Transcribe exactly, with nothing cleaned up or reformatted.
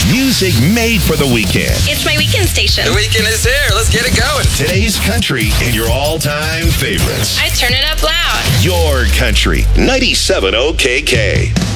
Music made for the weekend. It's my weekend station. The weekend is here. Let's get it going. Today's country and your all-time favorites. I turn it up loud. Your country. ninety-seven O K K.